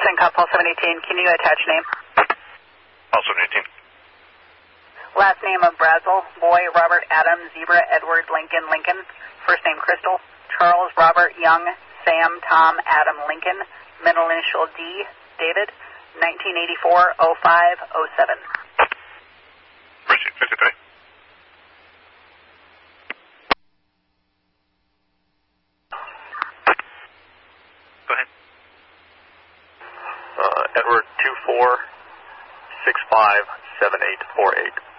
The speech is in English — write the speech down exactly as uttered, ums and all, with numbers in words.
Syncop Paul seven eighteen, can you attach name? Paul seven eighteen. Last name of Brazel, boy, Robert, Adam, Zebra, Edward, Lincoln, Lincoln. First name Crystal, Charles, Robert, Young, Sam, Tom, Adam, Lincoln. Middle initial D, David, nineteen eighty-four oh five oh seven. Appreciate fifty-three. Go ahead. Uh, Edward two four six five seven eight four eight.